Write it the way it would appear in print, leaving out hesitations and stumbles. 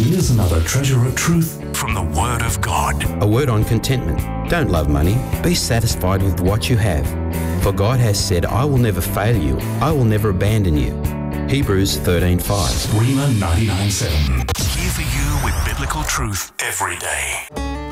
Here's another treasure of truth from the Word of God. A word on contentment. Don't love money. Be satisfied with what you have. For God has said, I will never fail you. I will never abandon you. Hebrews 13:5. Rhema 99.7. Here for you with biblical truth every day.